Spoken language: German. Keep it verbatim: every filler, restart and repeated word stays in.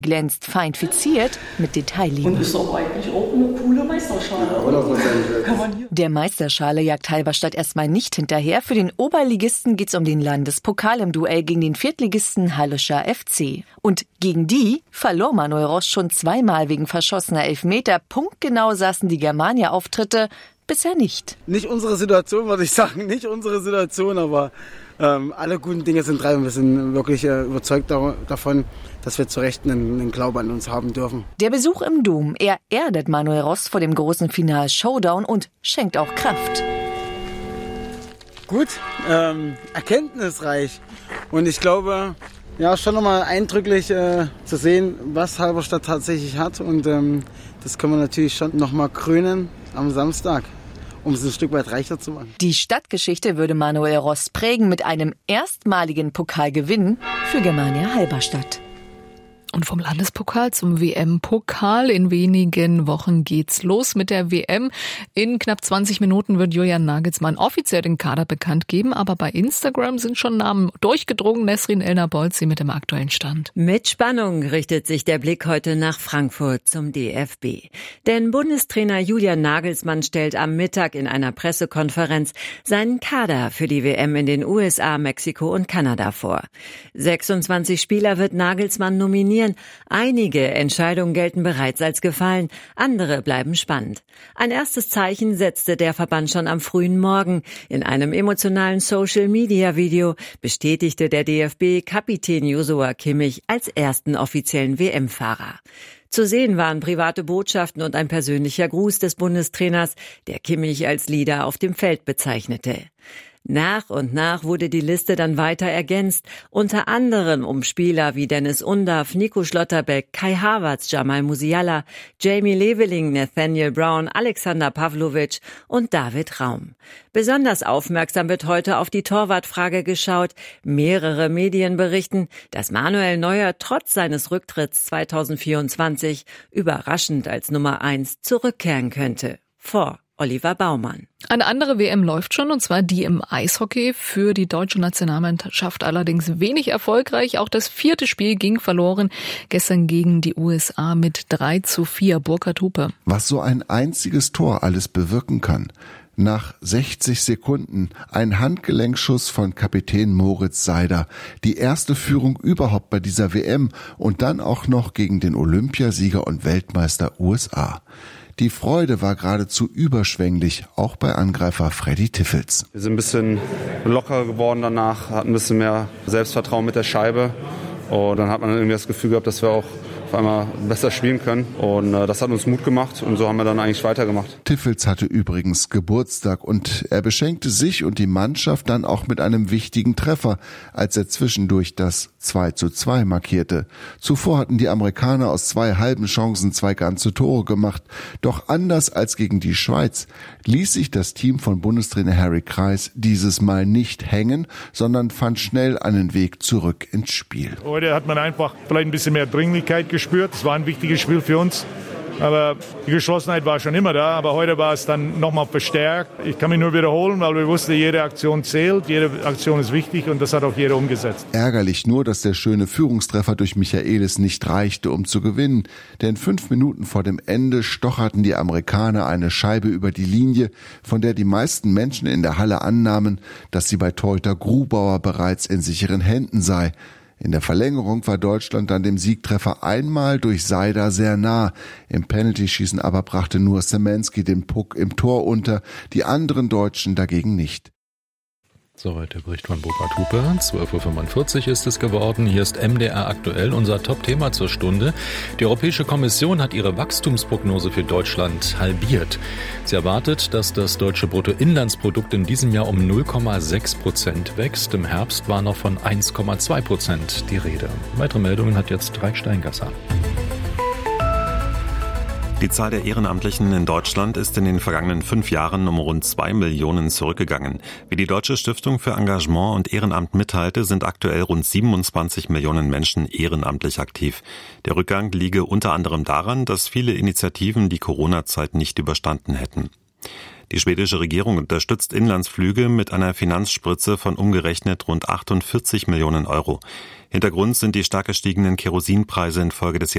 glänzt fein fiziert mit Detailliebe. Und ist doch eigentlich auch eine coole Meisterschale. Ja, oder? Der Meisterschale jagt Halberstadt erstmal nicht hinterher. Für den Oberligisten geht's um den Landespokal im Duell gegen den Viertligisten Hallischer F C. Und gegen die verlor Manuel Ross schon zweimal wegen verschossener Elfmeter. Punktgenau saßen die Germania-Auftritte bisher nicht. Nicht unsere Situation, würde ich sagen. Nicht unsere Situation, aber ähm, alle guten Dinge sind drei und wir sind wirklich äh, überzeugt da- davon, dass wir zu Recht einen, einen Glauben an uns haben dürfen. Der Besuch im Dom, er erdet Manuel Ross vor dem großen Final-Showdown und schenkt auch Kraft. Gut, ähm, erkenntnisreich. Und ich glaube, ja, schon nochmal eindrücklich äh, zu sehen, was Halberstadt tatsächlich hat. Und ähm, das können wir natürlich schon nochmal krönen am Samstag, um es ein Stück weit reicher zu machen. Die Stadtgeschichte würde Manuel Ross prägen mit einem erstmaligen Pokalgewinn für Germania Halberstadt. Und vom Landespokal zum W M-Pokal. In wenigen Wochen geht's los mit der W M. In knapp zwanzig Minuten wird Julian Nagelsmann offiziell den Kader bekannt geben. Aber bei Instagram sind schon Namen durchgedrungen. Nesrin Elner-Bolzi mit dem aktuellen Stand. Mit Spannung richtet sich der Blick heute nach Frankfurt zum D F B. Denn Bundestrainer Julian Nagelsmann stellt am Mittag in einer Pressekonferenz seinen Kader für die W M in den U S A, Mexiko und Kanada vor. sechsundzwanzig Spieler wird Nagelsmann nominieren. Einige Entscheidungen gelten bereits als gefallen, andere bleiben spannend. Ein erstes Zeichen setzte der Verband schon am frühen Morgen. In einem emotionalen Social-Media-Video bestätigte der D F B Kapitän Joshua Kimmich als ersten offiziellen W M-Fahrer. Zu sehen waren private Botschaften und ein persönlicher Gruß des Bundestrainers, der Kimmich als Leader auf dem Feld bezeichnete. Nach und nach wurde die Liste dann weiter ergänzt, unter anderem um Spieler wie Dennis Undaff, Nico Schlotterbeck, Kai Havertz, Jamal Musiala, Jamie Leveling, Nathaniel Brown, Alexander Pavlovic und David Raum. Besonders aufmerksam wird heute auf die Torwartfrage geschaut. Mehrere Medien berichten, dass Manuel Neuer trotz seines Rücktritts zweitausendvierundzwanzig überraschend als Nummer eins zurückkehren könnte. Vor Oliver Baumann. Eine andere W M läuft schon, und zwar die im Eishockey. Für die deutsche Nationalmannschaft allerdings wenig erfolgreich. Auch das vierte Spiel ging verloren. Gestern gegen die U S A mit drei zu vier. Burkhard Hupe. Was so ein einziges Tor alles bewirken kann. Nach sechzig Sekunden ein Handgelenkschuss von Kapitän Moritz Seider. Die erste Führung überhaupt bei dieser W M und dann auch noch gegen den Olympiasieger und Weltmeister U S A. Die Freude war geradezu überschwänglich, auch bei Angreifer Freddy Tiffels. Wir sind ein bisschen lockerer geworden danach, hatten ein bisschen mehr Selbstvertrauen mit der Scheibe. Und dann hat man irgendwie das Gefühl gehabt, dass wir auch auf einmal besser spielen können. Und äh, das hat uns Mut gemacht und so haben wir dann eigentlich weitergemacht. Tiffels hatte übrigens Geburtstag und er beschenkte sich und die Mannschaft dann auch mit einem wichtigen Treffer, als er zwischendurch das zwei zu zwei markierte. Zuvor hatten die Amerikaner aus zwei halben Chancen zwei ganze Tore gemacht. Doch anders als gegen die Schweiz ließ sich das Team von Bundestrainer Harry Kreis dieses Mal nicht hängen, sondern fand schnell einen Weg zurück ins Spiel. Heute hat man einfach vielleicht ein bisschen mehr Dringlichkeit gespürt. Es war ein wichtiges Spiel für uns. Aber die Geschlossenheit war schon immer da, aber heute war es dann nochmal verstärkt. Ich kann mich nur wiederholen, weil wir wussten, jede Aktion zählt, jede Aktion ist wichtig und das hat auch jeder umgesetzt. Ärgerlich nur, dass der schöne Führungstreffer durch Michaelis nicht reichte, um zu gewinnen. Denn fünf Minuten vor dem Ende stocherten die Amerikaner eine Scheibe über die Linie, von der die meisten Menschen in der Halle annahmen, dass sie bei Torhüter Grubauer bereits in sicheren Händen sei. In der Verlängerung war Deutschland dann dem Siegtreffer einmal durch Seider sehr nah. Im Penaltyschießen aber brachte nur Szymanski den Puck im Tor unter, die anderen Deutschen dagegen nicht. Soweit der Bericht von Burkhard Hupe. zwölf Uhr fünfundvierzig ist es geworden. Hier ist M D R aktuell, unser Top-Thema zur Stunde. Die Europäische Kommission hat ihre Wachstumsprognose für Deutschland halbiert. Sie erwartet, dass das deutsche Bruttoinlandsprodukt in diesem Jahr um null Komma sechs Prozent wächst. Im Herbst war noch von eins Komma zwei Prozent die Rede. Weitere Meldungen hat jetzt Raik Steingasser. Die Zahl der Ehrenamtlichen in Deutschland ist in den vergangenen fünf Jahren um rund zwei Millionen zurückgegangen. Wie die Deutsche Stiftung für Engagement und Ehrenamt mitteilte, sind aktuell rund siebenundzwanzig Millionen Menschen ehrenamtlich aktiv. Der Rückgang liege unter anderem daran, dass viele Initiativen die Corona-Zeit nicht überstanden hätten. Die schwedische Regierung unterstützt Inlandsflüge mit einer Finanzspritze von umgerechnet rund achtundvierzig Millionen Euro. Hintergrund sind die stark gestiegenen Kerosinpreise infolge des